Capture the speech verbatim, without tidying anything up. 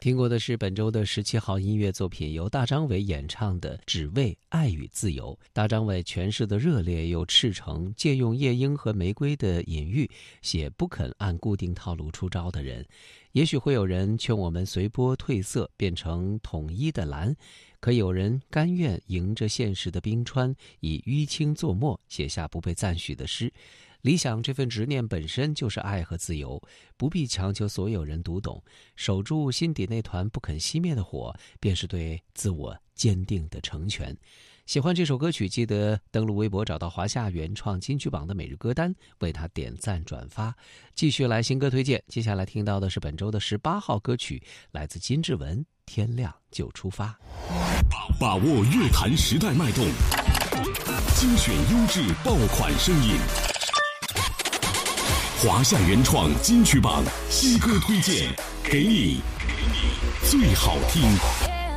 听过的是本周的十七号音乐作品，由大张伟演唱的《只为爱与自由》。大张伟诠释的热烈又赤诚，借用夜莺和玫瑰的隐喻，写不肯按固定套路出招的人。也许会有人劝我们随波褪色，变成统一的蓝，可有人甘愿迎着现实的冰川，以淤青作墨，写下不被赞许的诗。理想这份执念本身就是爱和自由，不必强求所有人读懂，守住心底那团不肯熄灭的火，便是对自我坚定的成全。喜欢这首歌曲，记得登录微博找到华夏原创金曲榜的每日歌单，为他点赞转发。继续来新歌推荐，接下来听到的是本周的十八号歌曲，来自金志文，《天亮就出发》。 把握乐坛时代脉动，精选优质爆款声音。华夏原创金曲榜新歌推荐，给你最好听。